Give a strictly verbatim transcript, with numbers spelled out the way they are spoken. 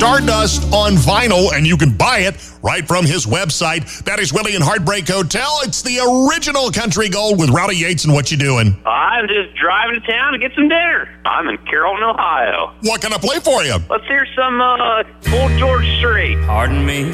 Stardust on vinyl, and you can buy it right from his website. That is Willie and Heartbreak Hotel. It's the original Country Gold with Rowdy Yates. And what you doing? I'm just driving to town to get some dinner. I'm in Carrollton, Ohio. What can I play for you? Let's hear some uh, Old George Strait. Pardon me.